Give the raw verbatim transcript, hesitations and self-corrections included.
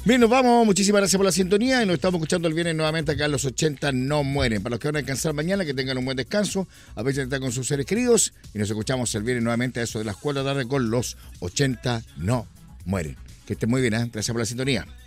Bien, nos vamos. Muchísimas gracias por la sintonía y nos estamos escuchando el viernes nuevamente acá en Los ochenta No Mueren. Para los que van a descansar mañana, que tengan un buen descanso, a veces están con sus seres queridos y nos escuchamos el viernes nuevamente a eso de las cuatro de la tarde con Los ochenta No Mueren. Que estén muy bien, ¿eh? Gracias por la sintonía.